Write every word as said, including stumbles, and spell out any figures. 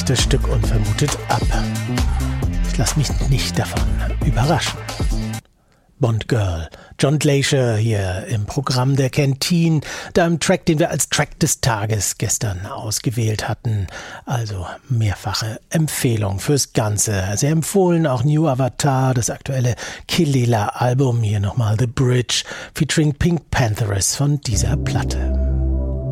bricht das Stück unvermutet ab. Ich lasse mich nicht davon überraschen. Bond Girl, John Glacier hier im Programm der Canteen, da im Track, den wir als Track des Tages gestern ausgewählt hatten. Also mehrfache Empfehlung fürs Ganze. Sehr empfohlen auch New Avatar, das aktuelle Kelela-Album. Hier nochmal The Bridge featuring Pink Pantheress von dieser Platte.